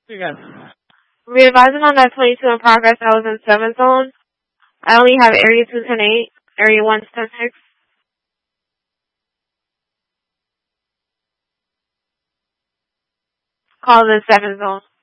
You're good. Readvising on that 22 in progress, I was in 7th zone. I only have area 210-8, area 110-6. Call the 7th zone.